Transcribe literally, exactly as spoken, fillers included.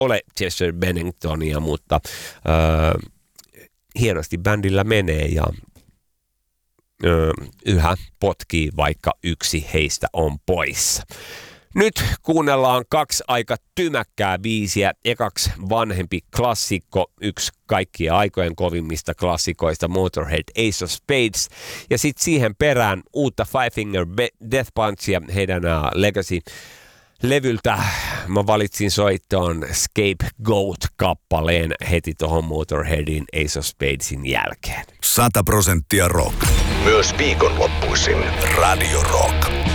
ole Chester Benningtonia, mutta öö, hienosti bändillä menee ja öö, yhä potkii, vaikka yksi heistä on poissa. Nyt kuunnellaan kaksi aika tymäkkää biisiä. Ekaksi vanhempi klassikko, yksi kaikkien aikojen kovimmista klassikoista, Motorhead Ace of Spades. Ja sitten siihen perään uutta Five Finger Death Punchia, heidän uh, Legacy-levyltä. Mä valitsin soittoon Scapegoat-kappaleen heti tuohon Motorheadin Ace of Spadesin jälkeen. Sata prosenttia rock. Myös viikonloppuisin Radio Rock.